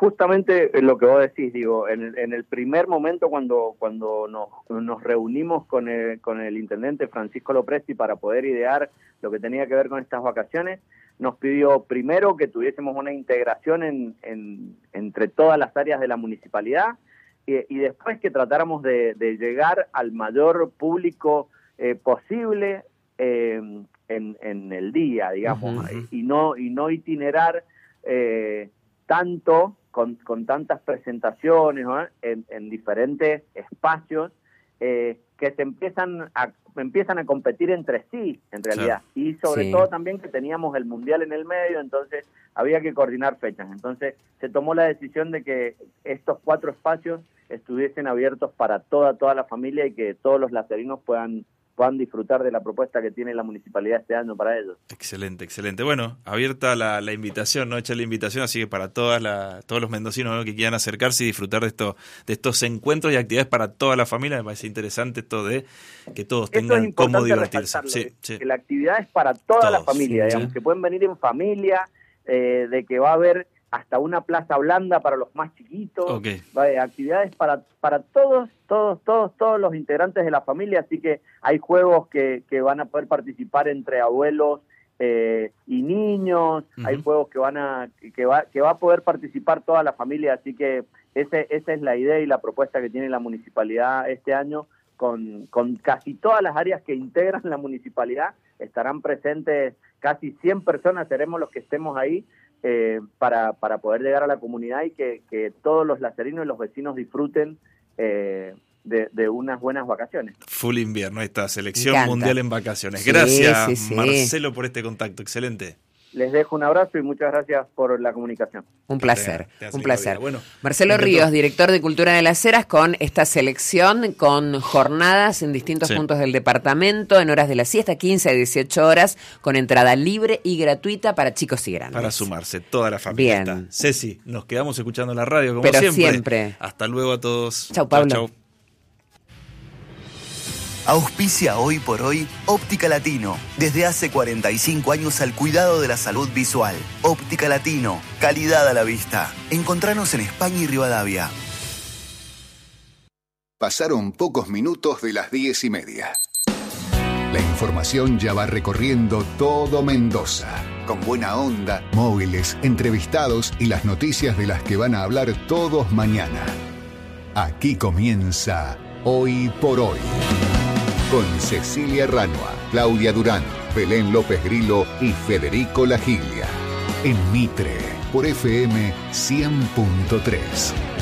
justamente lo que vos decís, digo, en el primer momento cuando nos reunimos con el intendente Francisco Lopresti para poder idear lo que tenía que ver con estas vacaciones, nos pidió primero que tuviésemos una integración entre todas las áreas de la municipalidad y después que tratáramos de llegar al mayor público posible en el día, digamos, y no itinerar tanto con tantas presentaciones, ¿no? en diferentes espacios que se empiezan a competir entre sí, en realidad. Claro. Y sobre todo también que teníamos el Mundial en el medio, entonces había que coordinar fechas. Entonces se tomó la decisión de que estos 4 espacios estuviesen abiertos para toda la familia y que todos los lacerinos puedan disfrutar de la propuesta que tiene la municipalidad este año para ellos. Excelente, excelente. Bueno, abierta la invitación, ¿no? Hecha la invitación, así que para todos los mendocinos, ¿no? que quieran acercarse y disfrutar de estos encuentros y actividades para toda la familia, me parece interesante esto de que todos tengan cómo divertirse. Sí. Que la actividad es para toda la familia, digamos, que pueden venir en familia, de que va a haber hasta una plaza blanda para los más chiquitos, actividades para todos los integrantes de la familia, así que hay juegos que van a poder participar entre abuelos y niños, hay juegos que va a poder participar toda la familia, así que esa es la idea y la propuesta que tiene la municipalidad este año, con casi todas las áreas que integran la municipalidad, estarán presentes casi 100 personas, seremos los que estemos ahí, para poder llegar a la comunidad y que todos los lacerinos y los vecinos disfruten de unas buenas vacaciones. Full invierno, ahí está, selección mundial en vacaciones. Gracias, Marcelo, por este contacto, excelente. Les dejo un abrazo y muchas gracias por la comunicación. Un placer, un placer. Bueno, Marcelo Ríos, director de Cultura de las Heras, con esta selección, con jornadas en distintos puntos del departamento, en horas de la siesta, 15 a 18 horas, con entrada libre y gratuita para chicos y grandes. Para sumarse, toda la familia. Bien. Está. Ceci, nos quedamos escuchando la radio, como siempre. Hasta luego a todos. Chau, Pablo. Chau. Auspicia hoy por hoy Óptica Latino. Desde hace 45 años al cuidado de la salud visual. Óptica Latino. Calidad a la vista. Encontranos en España y Rivadavia. Pasaron pocos minutos de las 10:30. La información ya va recorriendo todo Mendoza. Con buena onda, móviles, entrevistados y las noticias de las que van a hablar todos mañana. Aquí comienza Hoy por Hoy. Con Cecilia Ranua, Claudia Durán, Belén López Grillo y Federico Lagiglia. En Mitre, por FM 100.3.